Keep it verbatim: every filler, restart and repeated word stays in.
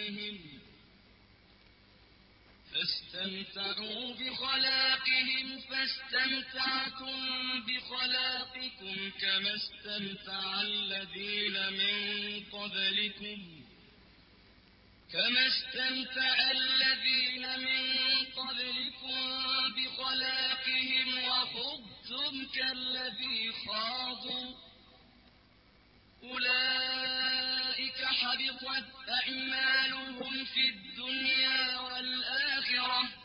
خلاقهم فاستمتعوا بخلاقهم فاستمتعتم بخلاقكم كما استمتع الذين من قبلكم كما استمتع الذين من قبلكم بخلاقهم وخضتم كالذي خاضوا أولئك حبطت أعمالهم في الدنيا والآخرة